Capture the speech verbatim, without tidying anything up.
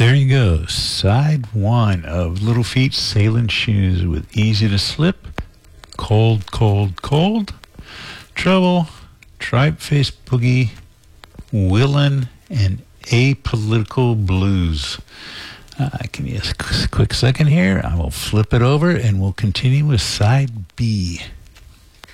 There you go. Side one of Little Feat Sailing Shoes with Easy to Slip, Cold, Cold, Cold, Trouble, Tripe Face Boogie, Willin', and Apolitical Blues. Uh, give me a quick second here. I will flip it over and we'll continue with side B.